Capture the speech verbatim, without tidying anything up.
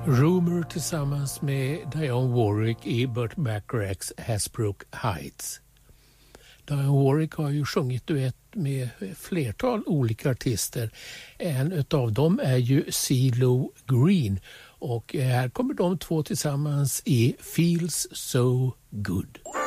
Rumour tillsammans med Dionne Warwick i Burt Bacharachs Hasbrook Heights. Dionne Warwick har ju sjungit duett med flertal olika artister. En av dem är ju CeeLo Green och här kommer de två tillsammans i Feels So Good.